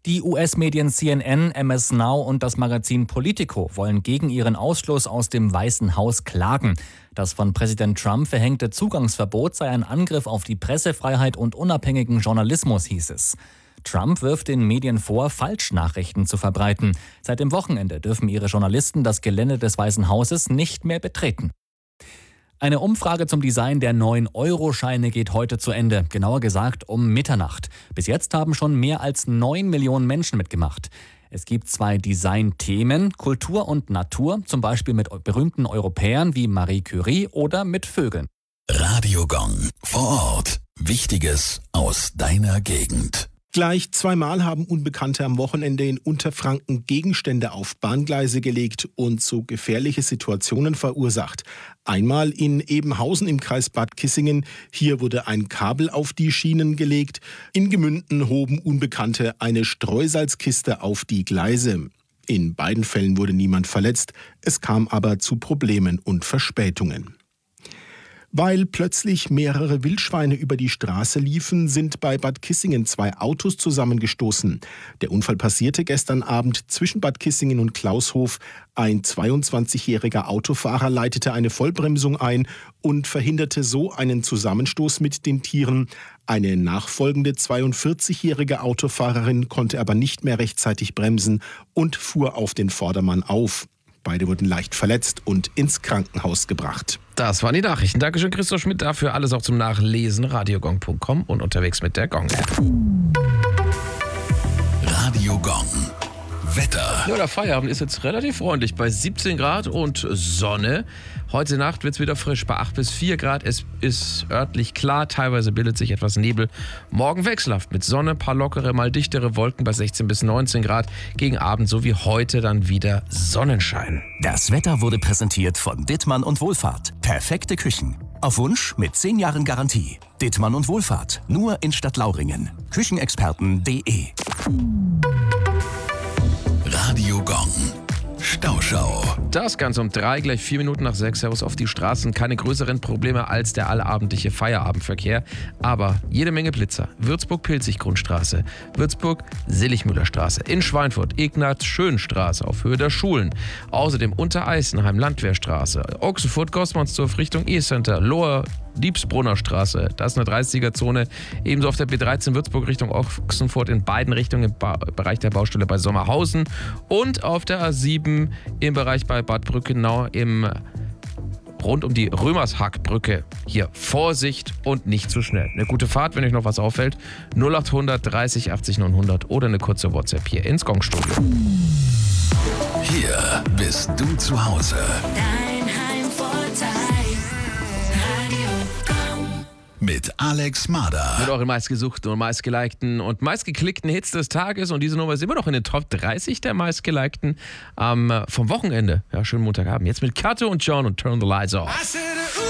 Die US-Medien CNN, MS Now und das Magazin Politico wollen gegen ihren Ausschluss aus dem Weißen Haus klagen. Das von Präsident Trump verhängte Zugangsverbot sei ein Angriff auf die Pressefreiheit und unabhängigen Journalismus, hieß es. Trump wirft den Medien vor, Falschnachrichten zu verbreiten. Seit dem Wochenende dürfen ihre Journalisten das Gelände des Weißen Hauses nicht mehr betreten. Eine Umfrage zum Design der neuen Euro-Scheine geht heute zu Ende, genauer gesagt um Mitternacht. Bis jetzt haben schon mehr als 9 Millionen Menschen mitgemacht. Es gibt 2 Design-Themen, Kultur und Natur, zum Beispiel mit berühmten Europäern wie Marie Curie oder mit Vögeln. Radio Gong vor Ort. Wichtiges aus deiner Gegend. Gleich 2-mal haben Unbekannte am Wochenende in Unterfranken Gegenstände auf Bahngleise gelegt und so gefährliche Situationen verursacht. Einmal in Ebenhausen im Kreis Bad Kissingen. Hier wurde ein Kabel auf die Schienen gelegt. In Gemünden hoben Unbekannte eine Streusalzkiste auf die Gleise. In beiden Fällen wurde niemand verletzt. Es kam aber zu Problemen und Verspätungen. Weil plötzlich mehrere Wildschweine über die Straße liefen, sind bei Bad Kissingen 2 Autos zusammengestoßen. Der Unfall passierte gestern Abend zwischen Bad Kissingen und Klaushof. Ein 22-jähriger Autofahrer leitete eine Vollbremsung ein und verhinderte so einen Zusammenstoß mit den Tieren. Eine nachfolgende 42-jährige Autofahrerin konnte aber nicht mehr rechtzeitig bremsen und fuhr auf den Vordermann auf. Beide wurden leicht verletzt und ins Krankenhaus gebracht. Das waren die Nachrichten. Dankeschön, Christoph Schmidt. Dafür alles auch zum Nachlesen. radiogong.com und unterwegs mit der Gong-App. Radio Gong. Wetter. Ja, der Feierabend ist jetzt relativ freundlich bei 17 Grad und Sonne. Heute Nacht wird es wieder frisch bei 8 bis 4 Grad. Es ist örtlich klar, teilweise bildet sich etwas Nebel. Morgen wechselhaft mit Sonne, ein paar lockere, mal dichtere Wolken bei 16 bis 19 Grad. Gegen Abend, so wie heute, dann wieder Sonnenschein. Das Wetter wurde präsentiert von Dittmann und Wohlfahrt. Perfekte Küchen. Auf Wunsch mit 10 Jahren Garantie. Dittmann und Wohlfahrt. Nur in Stadtlauringen. Küchenexperten.de. Radio Gong. Stauschau. Das Ganze um 3, gleich 4 Minuten nach 6 heraus auf die Straßen. Keine größeren Probleme als der allabendliche Feierabendverkehr. Aber jede Menge Blitzer. Würzburg-Pilzig-Grundstraße. Würzburg-Silligmüller-Straße. In Schweinfurt. Ignaz-Schön-Straße auf Höhe der Schulen. Außerdem Untereisenheim-Landwehrstraße. Ochsenfurt-Gosmansdorf Richtung E-Center. Lohr Diebsbrunner Straße, das ist eine 30er-Zone. Ebenso auf der B13 Würzburg Richtung Ochsenfurt in beiden Richtungen im Bereich der Baustelle bei Sommerhausen. Und auf der A7 im Bereich bei Bad Brückenau rund um die Römershackbrücke. Hier Vorsicht und nicht zu schnell. Eine gute Fahrt, wenn euch noch was auffällt. 0800 30 80 900 oder eine kurze WhatsApp hier ins Gong-Studio. Hier bist du zu Hause. Dein Heimvorteil. Mit Alex Mader. Mit euren meistgesuchten und meistgelikten und meistgeklickten Hits des Tages. Und diese Nummer ist immer noch in den Top 30 der meistgelikten vom Wochenende. Ja, schönen Montagabend. Jetzt mit Kato und John und Turn the Lights Off.